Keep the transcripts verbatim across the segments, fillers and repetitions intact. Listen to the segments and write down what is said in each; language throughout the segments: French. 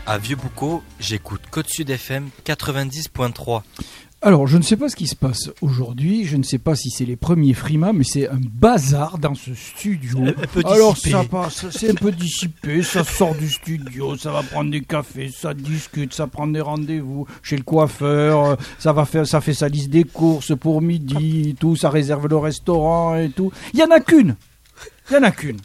À Vieux-Boucau, j'écoute Côte-Sud F M quatre-vingt-dix point trois. Alors, je ne sais pas ce qui se passe aujourd'hui, je ne sais pas si c'est les premiers frimas, mais c'est un bazar dans ce studio. Un peu Alors, dissipé. ça passe, c'est un peu dissipé, ça sort du studio, ça va prendre des cafés, ça discute, ça prend des rendez-vous chez le coiffeur, ça va faire, ça fait sa liste des courses pour midi, et tout, ça réserve le restaurant et tout. Il y en a qu'une, il y en a qu'une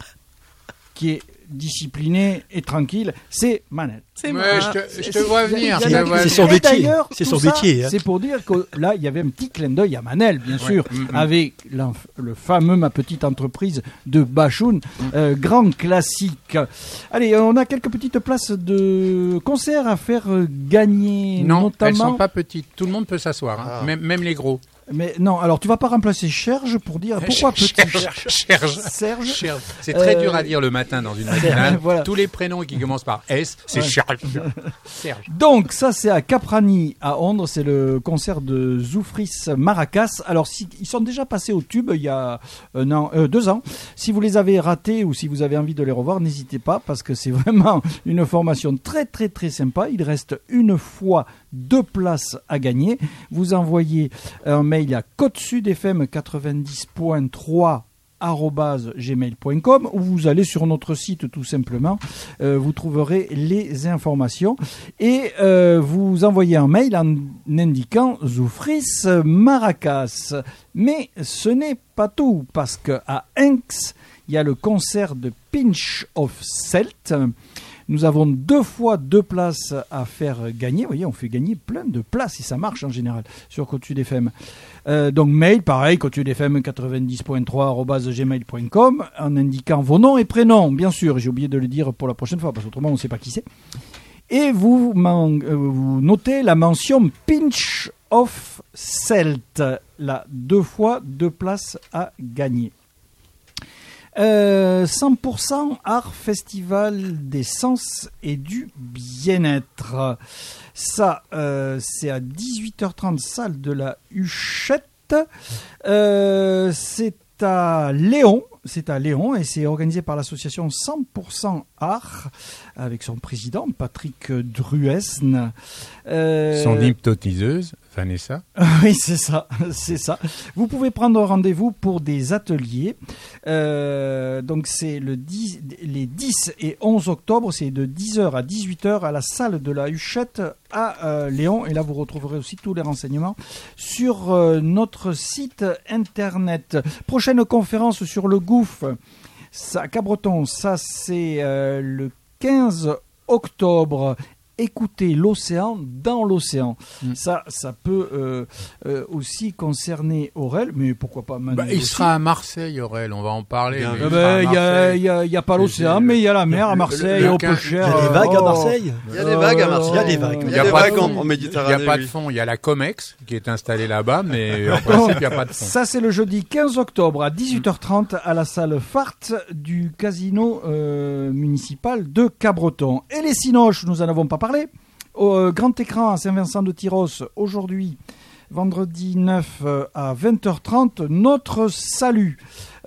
qui est discipliné et tranquille, c'est Manel. C'est moi. Ouais, je te, je te vois venir. C'est, je te vois c'est son venir. métier. C'est son ça, métier. Hein. C'est pour dire que là, il y avait un petit clin d'œil à Manel, bien Ouais. sûr, Mm-hmm. avec le fameux Ma Petite Entreprise de Bachoun, mm. euh, grand classique. Allez, on a quelques petites places de concert à faire gagner. Non, notamment... elles sont pas petites. Tout le monde peut s'asseoir, hein. Ah. même, même les gros. Mais non, alors tu vas pas remplacer Serge pour dire pourquoi petit. Serge. Serge. Serge. Serge. C'est très Euh, dur à dire le matin dans une matinale. Voilà. Tous les prénoms qui commencent par S, c'est Ouais. Serge. Serge. Donc ça c'est à Caprani à Ondres, c'est le concert de Zoufris Maracas. Alors si, ils sont déjà passés au tube il y a un an, euh, deux ans. Si vous les avez ratés ou si vous avez envie de les revoir, n'hésitez pas parce que c'est vraiment une formation très très très sympa. Il reste une fois deux places à gagner. Vous envoyez un mail à côte-sud-fm quatre-vingt-dix point trois arobase gmail point com ou vous allez sur notre site tout simplement, euh, vous trouverez les informations et euh, vous envoyez un mail en indiquant Zoufris Maracas. Mais ce n'est pas tout parce qu'à Inks, il y a le concert de Pinch of Celt. Nous avons deux fois deux places à faire gagner. Vous voyez, on fait gagner plein de places et ça marche en général sur Côte-Sud F M. Euh, donc mail, pareil, côte-sud-fm quatre-vingt-dix point trois arobase gmail point com en indiquant vos noms et prénoms, bien sûr. J'ai oublié de le dire pour la prochaine fois parce qu'autrement on ne sait pas qui c'est. Et vous, man- euh, vous notez la mention Pinch of Celt. Là, deux fois deux places à gagner. Euh, cent pour cent Art Festival des Sens et du Bien-être. Ça, euh, c'est à dix-huit heures trente, salle de la Huchette. Euh, c'est à Léon. C'est à Léon et c'est organisé par l'association cent pour cent Art avec son président Patrick Druesne. Euh, Son hypnotiseuse, Vanessa. Oui, c'est ça, c'est ça. Vous pouvez prendre rendez-vous pour des ateliers. Euh, donc c'est le dix, les dix et onze octobre, c'est de dix heures à dix-huit heures à la salle de la Huchette à euh, Léon. Et là, vous retrouverez aussi tous les renseignements sur euh, notre site internet. Prochaine conférence sur le gouffre. Ça, à Cabreton, ça c'est euh, le quinze octobre. Écouter l'océan dans l'océan. Mmh. Ça, ça peut euh, euh, aussi concerner Aurel, mais pourquoi pas Manu Bah, il aussi. sera à Marseille, Aurel, on va en parler. Bien mais vu. il Eh sera à ben, Il n'y a, Marseille. y a, y a pas l'océan, Le- mais il y a la mer à le- Marseille, le- au le- peu le- cher. Il y a des vagues à oh. Marseille. Il y a des vagues à Marseille. Il y a des vagues. Il Il y y a a des pas vagues de en, fond. en Il n'y Méditerranée. a pas de oui. fond, il y a la Comex qui est installée là-bas, mais en principe, il n'y a pas de fond. Ça, c'est le jeudi quinze octobre à dix-huit heures trente à la salle Fart du casino euh, municipal de Cabreton. Et les Cinoches, nous n'en avons pas parlé. Au euh, grand écran à Saint-Vincent-de-Tyros, aujourd'hui, vendredi neuf euh, à vingt heures trente, Notre Salut.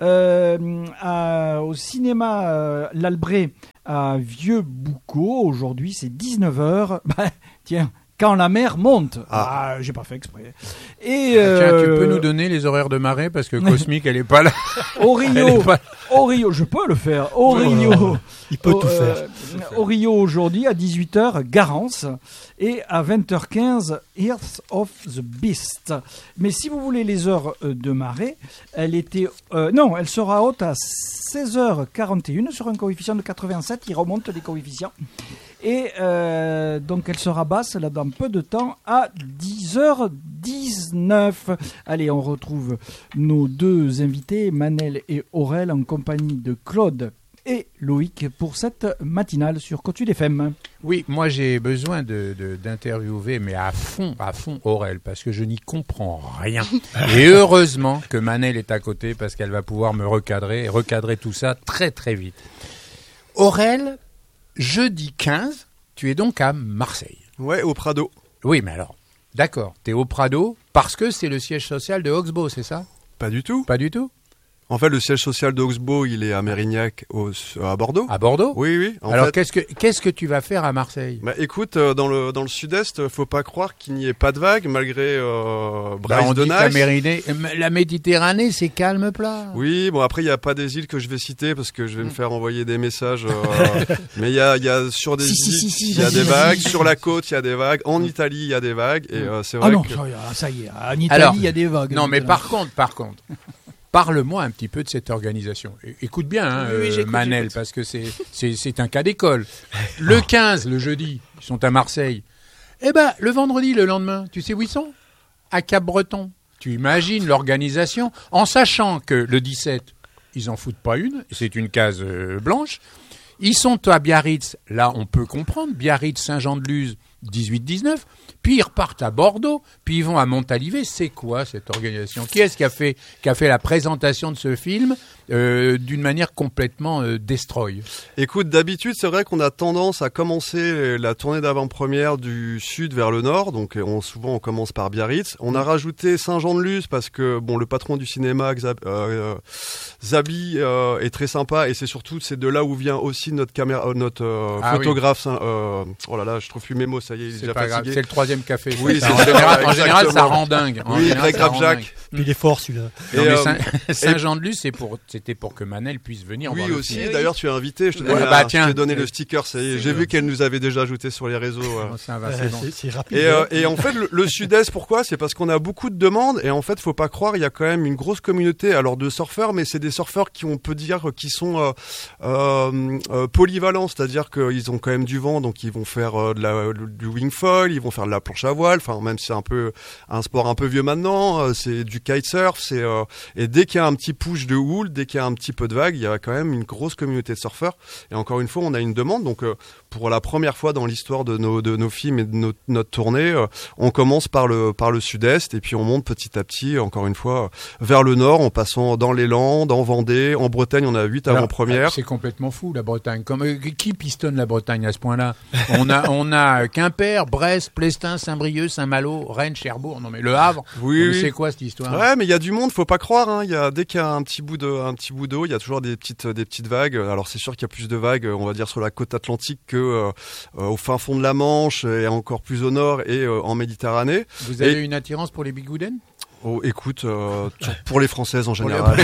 Euh, à- au cinéma euh, L'Albret à Vieux-Boucau, aujourd'hui, c'est dix-neuf heures. Bah, tiens, quand la mer monte. Ah, Ah. j'ai pas fait exprès. Et, Tiens, tu euh, peux nous donner les horaires de marée parce que Cosmique, elle est pas là. Au Elle Rio, est pas- au Rio, je peux le faire. Au Rio. Il peut Au, tout faire. euh, au Rio aujourd'hui à dix-huit heures, Garance, et à vingt heures quinze, Earth of the Beast. Mais si vous voulez les heures euh, de marée, elle était euh, non, elle sera haute à seize heures quarante et une sur un coefficient de quatre-vingt-sept. Il remonte les coefficients. Et euh, donc elle sera basse là dans peu de temps à dix heures dix-neuf. Allez, on retrouve nos deux invités, Manel et Aurel, en compagnie de Claude et Loïc pour cette matinale sur Côte-Sud F M. Oui, moi j'ai besoin de, de- d'interviewer, mais à fond, à fond Aurel, parce que je n'y comprends rien. Et heureusement que Manel est à côté, parce qu'elle va pouvoir me recadrer, et recadrer tout ça très très vite. Aurel, jeudi quinze, tu es donc à Marseille. Ouais, au Prado. Oui, mais alors, d'accord, tu es au Prado, parce que c'est le siège social de Oxbow, c'est ça? Pas du tout. Pas du tout? En fait, le siège social de Oxbow, il est à Mérignac, au, à Bordeaux. À Bordeaux ? Oui, oui. En Alors fait, qu'est-ce que qu'est-ce que tu vas faire à Marseille ? bah, écoute, euh, dans le dans le sud-est, faut pas croire qu'il n'y ait pas de vagues malgré euh, Bah, on Bryce de dit que la, Nice. Méridée- la Méditerranée, c'est calme plat. Oui, bon après il y a pas des îles que je vais citer parce que je vais me faire envoyer des messages. euh, mais il y a il y a sur des Si, si, îles, si, si, il y a vas-y, des vas-y. vagues, sur la côte il y a des vagues, en Italie il y a des vagues et euh, c'est vrai Ah non, que ça, ça y est, en Italie, Alors, il y a des vagues. Non, mais maintenant. par contre, par contre, parle-moi un petit peu de cette organisation. É- Écoute bien, hein, Oui, oui, euh, j'écoute, Manel, j'écoute. parce que c'est, c'est, c'est un cas d'école. Le quinze, le jeudi, ils sont à Marseille. Eh ben, le vendredi, le lendemain, tu sais où ils sont ? À Cap-Breton. Tu imagines l'organisation, en sachant que le dix-sept, ils en foutent pas une, c'est une case euh, blanche. Ils sont à Biarritz, là on peut comprendre, Biarritz, Saint-Jean-de-Luz, dix-huit dix-neuf, puis ils repartent à Bordeaux, puis ils vont à Montalivet. C'est quoi cette organisation ? Qui est-ce qui a fait, qui a fait la présentation de ce film euh, d'une manière complètement euh, destroy ? Écoute, d'habitude, c'est vrai qu'on a tendance à commencer la tournée d'avant-première du sud vers le nord, donc on, souvent on commence par Biarritz. On a rajouté Saint-Jean-de-Luz parce que bon, le patron du cinéma, Xab, euh, Zabi, euh, est très sympa et c'est surtout c'est de là où vient aussi notre caméra, euh, notre euh, Ah photographe. Oui. Euh, oh là là, je trouve plus mes mots, ça y est, il est, C'est déjà pas grave, fatigué. c'est le troisième café. Oui, ça. c'est en, ça, général, en général, ça exactement. rend dingue. En Oui, général, très ça grave rend Jacques. dingue. Puis il est fort celui-là. Non, Et, mais euh, Saint- Saint-Jean-de-Luz, c'est pour, c'était pour que Manel puisse venir. Oui voir le aussi, film. d'ailleurs tu es invité, je te Ouais, donne bah, un- tiens. je t'ai donné le sticker, ça y est, j'ai vu qu'elle nous avait déjà ajouté sur les réseaux. euh. Oh, ça va, Euh, c'est bon. c'est, c'est rapide. Et, euh, et en fait, le, le Sud-Est, pourquoi ? C'est parce qu'on a beaucoup de demandes et en fait, faut pas croire, il y a quand même une grosse communauté alors de surfeurs, mais c'est des surfeurs qui on peut dire qui sont euh, euh, euh, polyvalents, c'est-à-dire qu'ils ont quand même du vent, donc ils vont faire euh, de la, du wingfoil, ils vont faire de la planche à voile, enfin même si c'est un peu un sport un peu vieux maintenant, euh, c'est du kitesurf, c'est euh, et dès qu'il y a un petit push de houle, dès qu'il y a un petit peu de vague, il y a quand même une grosse communauté de surfeurs. Et encore une fois, on a une demande, donc euh, pour la première fois dans l'histoire de nos de nos films et de notre, notre tournée, euh, on commence par le par le sud-est et puis on monte petit à petit, encore une fois, vers le nord, en passant dans les Landes, en Vendée, en Bretagne, on a huit Alors, avant-premières. C'est complètement fou la Bretagne. Comme, euh, qui pistonne la Bretagne à ce point-là ? On a, on a Quimper, Brest, Plestin, Saint-Brieuc, Saint-Malo, Rennes, Cherbourg. Non mais Le Havre. Oui, Non, mais oui. c'est quoi cette histoire ? Ouais, mais il y a du monde, faut pas croire. Hein. Il y a dès qu'il y a un petit bout de, un petit bout d'eau, il y a toujours des petites, des petites vagues. Alors c'est sûr qu'il y a plus de vagues, on va dire sur la côte atlantique que euh, euh, au fin fond de la Manche et encore plus au nord et euh, en Méditerranée. Vous avez Et- une attirance pour les bigouden ? Oh, écoute, euh, sur- pour les Françaises en Pour les- général.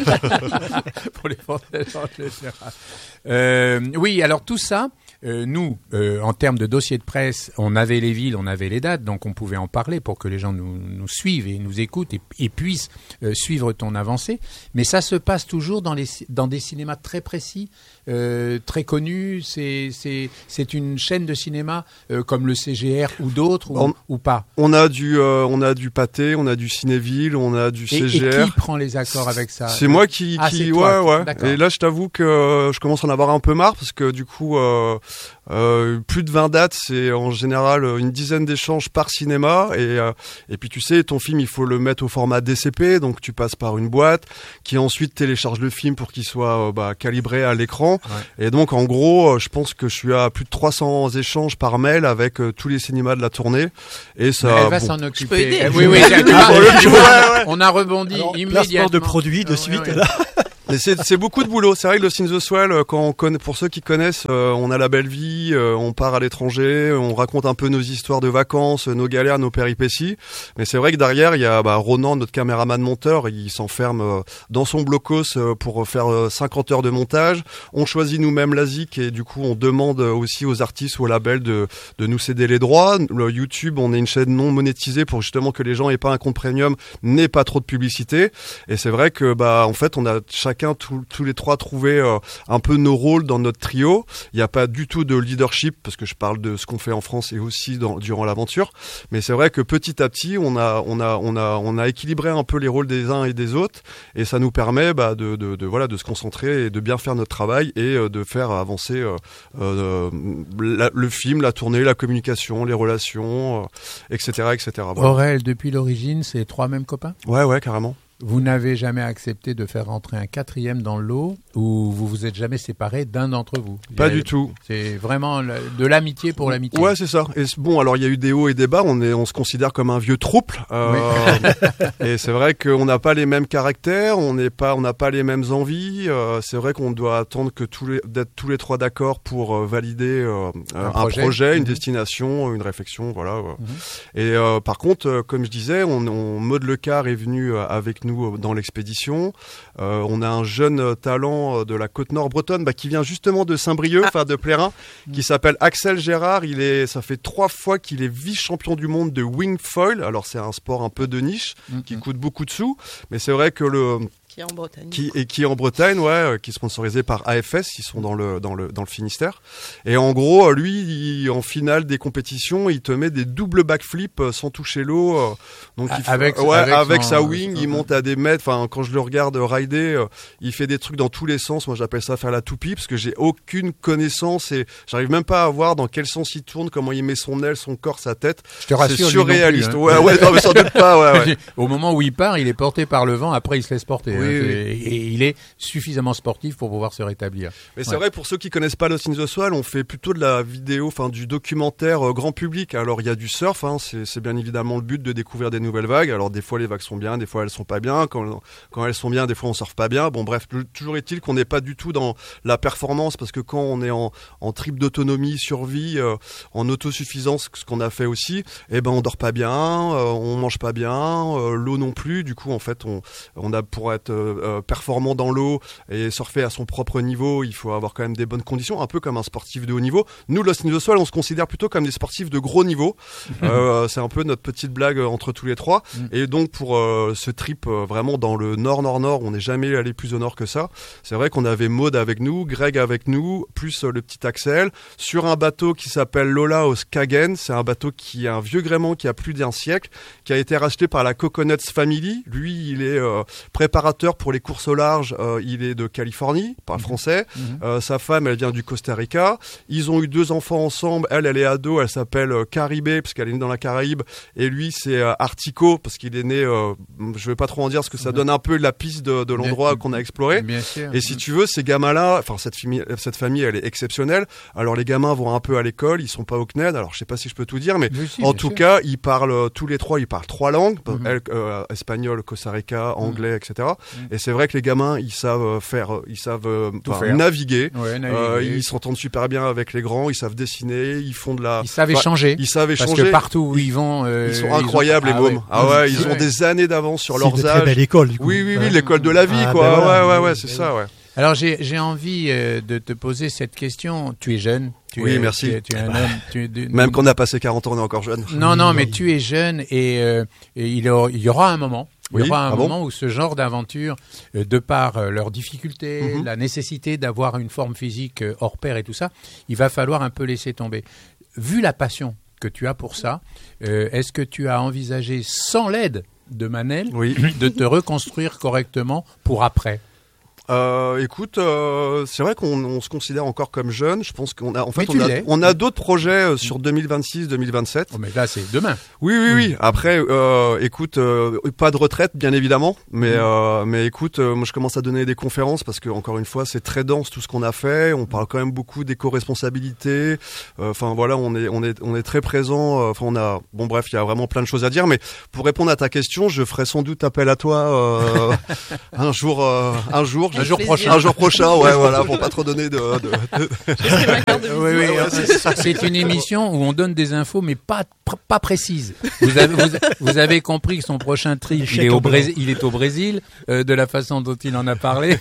Pour les Français en général. Euh, oui, alors tout ça, euh, nous, euh, en termes de dossier de presse, on avait les villes, on avait les dates, donc on pouvait en parler pour que les gens nous, nous suivent et nous écoutent et, et puissent euh, suivre ton avancée. Mais ça se passe toujours dans, les, dans des cinémas très précis, euh, très connus. C'est, c'est, c'est une chaîne de cinéma euh, comme le C G R ou d'autres ou, On- ou pas. On a du, euh, on a du Pâté, on a du Cinéville, on a du Et, C et G R. qui prend les accords avec ça ? C'est moi qui, Ah, qui c'est toi, ouais, ouais. d'accord. Et là, je t'avoue que euh, je commence à en avoir un peu marre parce que du coup, euh, euh, plus de vingt dates, c'est en général une dizaine d'échanges par cinéma. Et euh, et puis tu sais, ton film, il faut le mettre au format D C P, donc tu passes par une boîte qui ensuite télécharge le film pour qu'il soit euh, bah, calibré à l'écran. Ouais. Et donc, en gros, euh, je pense que je suis à plus de trois cents échanges par mail avec euh, tous les cinémas de la tournée. Et ça, Mais elle va bon, s'en peux occuper. aider. Eh, Oui, oui, Ah, d'accord. ouais, ouais. On a rebondi Alors, immédiatement. placement de produits de Ah, suite. ouais, ouais. Là. Mais c'est, c'est beaucoup de boulot. C'est vrai que le Sin the Swell, euh, quand on connaît, pour ceux qui connaissent, euh, on a la belle vie, euh, on part à l'étranger, on raconte un peu nos histoires de vacances, nos galères, nos péripéties. Mais c'est vrai que derrière, il y a bah, Ronan, notre caméraman monteur, il s'enferme euh, dans son blocos euh, pour faire euh, cinquante heures de montage. On choisit nous-mêmes la Z I C et du coup, on demande aussi aux artistes ou aux labels de, de nous céder les droits. Le YouTube, on est une chaîne non monétisée pour justement que les gens aient pas un compte premium, n'aient pas trop de publicité. Et c'est vrai que bah en fait, on a chacun tous tous les trois trouvé euh, un peu nos rôles dans notre trio. Il n'y a pas du tout de leadership parce que je parle de ce qu'on fait en France et aussi dans, durant l'aventure. Mais c'est vrai que petit à petit, on a on a on a on a équilibré un peu les rôles des uns et des autres et ça nous permet bah, de, de de voilà de se concentrer et de bien faire notre travail et euh, de faire avancer euh, euh, la, le film, la tournée, la communication, les relations, euh, et cetera et cetera. Voilà. Aurel, depuis l'origine, c'est trois mêmes copains. Ouais ouais carrément. Vous n'avez jamais accepté de faire rentrer un quatrième dans le lot ou vous vous êtes jamais séparé d'un d'entre vous? Pas du tout. C'est vraiment de l'amitié pour l'amitié. Ouais, c'est ça. Et bon, alors il y a eu des hauts et des bas. On est, on se considère comme un vieux trouble. Euh, oui. Et c'est vrai qu'on n'a pas les mêmes caractères, on n'est pas, on n'a pas les mêmes envies. Euh, c'est vrai qu'on doit attendre que tous les, d'être tous les trois d'accord pour euh, valider euh, un, un projet, projet une mmh. destination, une réflexion, voilà. Ouais. Mmh. Et euh, par contre, euh, comme je disais, on, on Maud Lecard est venu euh, avec nous dans l'expédition. Euh, on a un jeune talent de la côte nord bretonne bah, qui vient justement de Saint-Brieuc, enfin ah. de Plérin, mmh. qui s'appelle Axel Gérard. Il est, ça fait trois fois qu'il est vice-champion du monde de wing foil. Alors c'est un sport un peu de niche mmh. qui coûte beaucoup de sous, mais c'est vrai que le qui est en Bretagne. Qui, et qui est en Bretagne, ouais, euh, qui est sponsorisé par A F S, ils sont dans le, dans le, dans le Finistère. Et en gros, lui, il, en finale des compétitions, il te met des doubles backflips euh, sans toucher l'eau. Euh, donc il avec, fait, ouais, avec, avec son, sa wing, son, il monte à des mètres. Enfin, quand je le regarde rider, euh, il fait des trucs dans tous les sens. Moi, j'appelle ça faire la toupie parce que j'ai aucune connaissance et j'arrive même pas à voir dans quel sens il tourne, comment il met son aile, son corps, sa tête. Je te rassure, c'est surréaliste. Plus, hein. Ouais, ouais, non, mais sans doute pas, ouais, ouais. Au moment où il part, il est porté par le vent. Après, il se laisse porter. Oui, hein. oui. Et il est suffisamment sportif pour pouvoir se rétablir. Mais c'est ouais. vrai, pour ceux qui connaissent pas Lost in the Swell, on fait plutôt de la vidéo, enfin du documentaire euh, grand public. Alors il y a du surf, hein, c'est, c'est bien évidemment le but de découvrir des nouvelles vagues. Alors des fois les vagues sont bien, des fois elles sont pas bien. Quand, quand elles sont bien, des fois on surfe pas bien. Bon bref, toujours est-il qu'on n'est pas du tout dans la performance parce que quand on est en, en trip d'autonomie, survie, euh, en autosuffisance, ce qu'on a fait aussi, eh ben on dort pas bien, euh, on mange pas bien, euh, l'eau non plus. Du coup en fait on, on a pour être euh, performant dans l'eau et surfer à son propre niveau, il faut avoir quand même des bonnes conditions, un peu comme un sportif de haut niveau. Nous, Lost in the Swell, on se considère plutôt comme des sportifs de gros niveau. euh, c'est un peu notre petite blague entre tous les trois. Mm. Et donc pour euh, ce trip euh, vraiment dans le nord-nord-nord, on n'est jamais allé plus au nord que ça. C'est vrai qu'on avait Maud avec nous, Greg avec nous, plus euh, le petit Axel, sur un bateau qui s'appelle Lola au Skagen. C'est un bateau qui est un vieux gréement qui a plus d'un siècle, qui a été racheté par la Coconuts Family. Lui, il est euh, préparateur pour les courses au large. Euh, il est de Californie, parle français. Mmh. Euh, sa femme, elle vient du Costa Rica. Ils ont eu deux enfants ensemble. Elle, elle est ado. Elle s'appelle euh, Caribé parce qu'elle est née dans la Caraïbe. Et lui, c'est euh, Artico parce qu'il est né. Euh, je vais pas trop en dire parce que ça donne un peu la piste de, de l'endroit bien, qu'on a exploré. Bien sûr. Et si tu veux, ces gamins-là, enfin cette famille, cette famille, elle est exceptionnelle. Alors les gamins vont un peu à l'école. Ils sont pas au C N E D. Alors je sais pas si je peux tout dire, mais, mais si, en tout sûr. cas, ils parlent euh, tous les trois. Ils parlent trois langues. Mmh. Elle, euh, espagnol, Costa Rica, anglais, mmh. et cetera. Mmh. Et c'est vrai que les gamins, ils savent faire, ils savent euh, naviguer. Ouais, naviguer. Euh, ils s'entendent super bien avec les grands. Ils savent dessiner. Ils font de la. Ils savent échanger. Ils savent échanger. Parce que partout où ils vont, euh, ils sont incroyables ils ont... les mômes. Ah ouais, ah ouais ils ouais. ont des années d'avance sur c'est leurs de âges. Très belle école. Du coup. Oui, oui, oui, ouais. l'école de la vie, ah, quoi. Ben voilà. Ouais, ouais, ouais, c'est ben ça, ouais. Alors j'ai j'ai envie euh, de te poser cette question. Tu es jeune. Tu oui, es, merci. Tu es, tu es un homme. Tu es de, Même qu'on a passé quarante ans, on est encore jeune. Non, non, mais tu es jeune et, euh, et il, il y aura un moment. Il oui, y aura un ah moment bon où ce genre d'aventure, euh, de par euh, leurs difficultés, mm-hmm. la nécessité d'avoir une forme physique euh, hors pair et tout ça, il va falloir un peu laisser tomber. Vu la passion que tu as pour ça, euh, est-ce que tu as envisagé, sans l'aide de Manel, oui. de te reconstruire correctement pour après ? Euh, écoute, euh, c'est vrai qu'on on se considère encore comme jeune. Je pense qu'on a, en fait, on a, on a d'autres projets euh, sur deux mille vingt-six, deux mille vingt-sept. Oh, mais là, c'est demain. Oui, oui, oui. Après, euh, écoute, euh, pas de retraite, bien évidemment, mais, mmh. euh, mais écoute, euh, moi, je commence à donner des conférences parce que, encore une fois, c'est très dense tout ce qu'on a fait. On parle quand même beaucoup d'éco-responsabilité. Enfin, euh, voilà, on est, on est, on est très présent. Enfin, on a, bon, bref, il y a vraiment plein de choses à dire. Mais pour répondre à ta question, je ferai sans doute appel à toi euh, un jour, euh, un jour. Un jour prochain. Un jour prochain, ouais, voilà, pour pas trop donner de. de, de... oui, oui, ouais, c'est, c'est une émission où on donne des infos, mais pas pas précises. Vous avez vous, vous avez compris que son prochain trip, il est au Brésil, il est au Brésil, euh, de la façon dont il en a parlé.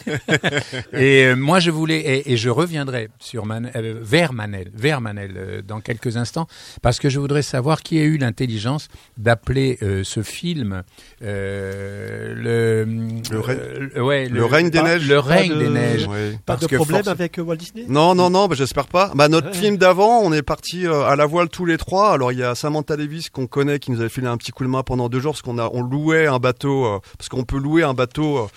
Et euh, moi, je voulais et, et je reviendrai sur Man, euh, vers Manel, vers Manel euh, dans quelques instants, parce que je voudrais savoir qui a eu l'intelligence d'appeler euh, ce film euh, le le, euh, ouais, le, le règne des pas, neiges. le règne de- des neiges. Oui. Pas Parce de que problème force- avec euh, Walt Disney? Non, non, non, bah, j'espère pas. Bah, notre Ouais. film d'avant, on est parti euh, à la voile tous les trois. Alors, il y a Samantha Davis qu'on connaît, qui nous avait filé un petit coup de main pendant deux jours, parce qu'on a, on louait un bateau, euh, parce qu'on peut louer un bateau euh,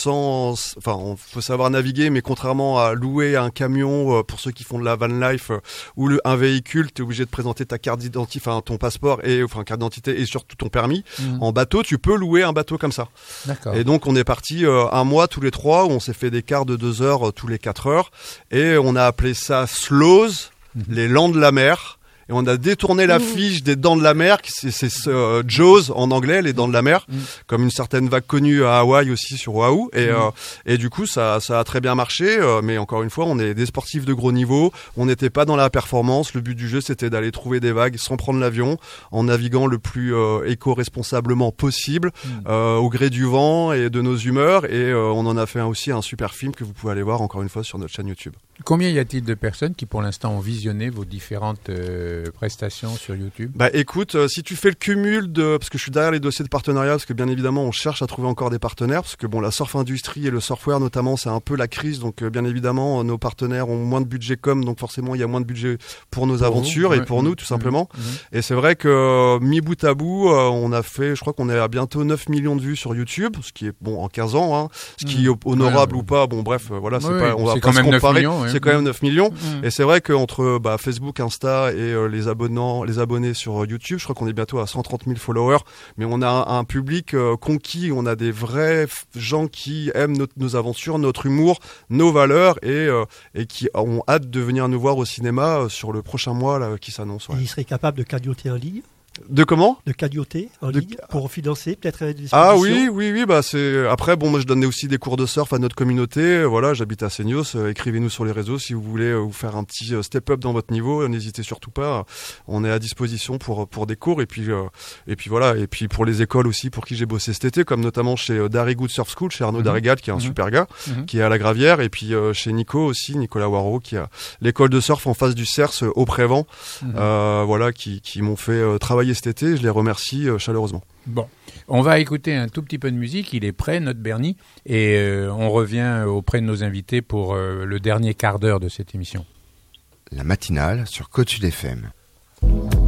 sans, enfin, on faut savoir naviguer, mais contrairement à louer un camion, euh, pour ceux qui font de la van life, euh, ou le, un véhicule, t'es obligé de présenter ta carte d'identité, enfin, ton passeport et, enfin, carte d'identité et surtout ton permis. Mhm. En bateau, tu peux louer un bateau comme ça. D'accord. Et donc on est parti euh, un mois tous les trois où on s'est fait des quarts de deux heures euh, tous les quatre heures et on a appelé ça Slows, Mhm. les Lands de la mer. Et on a détourné la fiche des Dents de la mer, qui c'est, c'est euh, Jaws en anglais, les Dents de la mer, Mhm. comme une certaine vague connue à Hawaï aussi sur Oahu. Et, Mhm. euh, et du coup ça, ça a très bien marché. euh, mais encore une fois, on est des sportifs de gros niveau. On n'était pas dans la performance. Le but du jeu, c'était d'aller trouver des vagues sans prendre l'avion, en naviguant le plus euh, éco-responsablement possible. Mhm. Euh, au gré du vent et de nos humeurs, et euh, on en a fait un, aussi un super film que vous pouvez aller voir encore une fois sur notre chaîne YouTube. Combien y a-t-il de personnes qui pour l'instant ont visionné vos différentes euh, prestations sur YouTube? Bah écoute, euh, si tu fais le cumul de, parce que je suis derrière les dossiers de partenariat, parce que bien évidemment on cherche à trouver encore des partenaires, parce que bon, la surf industrie et le surfwear notamment, c'est un peu la crise, donc euh, bien évidemment euh, nos partenaires ont moins de budget com, donc forcément il y a moins de budget pour nos Pour aventures vous, et ouais. pour nous Mhm. tout simplement. Mhm. Et c'est vrai que euh, mis bout à bout, euh, on a fait, je crois qu'on est à bientôt neuf millions de vues sur YouTube, ce qui est bon en quinze ans, hein, ce qui Mhm. est honorable Ouais, ou pas. Bon bref, euh, voilà, c'est Ouais, pas, on va c'est pas quand se même neuf comparer. millions, ouais. C'est quand même neuf millions. Mhm. Et c'est vrai qu'entre bah, Facebook, Insta et euh, les abonnants, les abonnés sur euh, YouTube, je crois qu'on est bientôt à cent trente mille followers. Mais on a un, un public euh, conquis, on a des vrais f- gens qui aiment notre- nos aventures, notre humour, nos valeurs et, euh, et qui ont hâte de venir nous voir au cinéma euh, sur le prochain mois là, qui s'annonce. Ouais. Il serait capable de cagnoter en ligne, De comment de cagnoter en De- ligne pour financer peut-être des expéditions. Ah oui, oui, oui, bah c'est après bon moi je donnais aussi des cours de surf à notre communauté. Euh, Voilà, j'habite à Seignos. Euh, écrivez-nous sur les réseaux si vous voulez euh, vous faire un petit euh, step up dans votre niveau. Euh, N'hésitez surtout pas. On est à disposition pour pour des cours et puis euh, et puis voilà et puis pour les écoles aussi pour qui j'ai bossé cet été, comme notamment chez euh, Darrygood Surf School, chez Arnaud Mhm. Darrigat qui est un Mhm. super gars, Mhm. qui est à la Gravière, et puis euh, chez Nico aussi, Nicolas Waro, qui a l'école de surf en face du Cerce euh, au Prévent. Mhm. Euh, voilà, qui qui m'ont fait euh, travailler cet été. Je les remercie euh, chaleureusement. Bon, on va écouter un tout petit peu de musique. Il est prêt, notre Bernie, et euh, on revient auprès de nos invités pour euh, le dernier quart d'heure de cette émission. La matinale sur Côte Sud F M.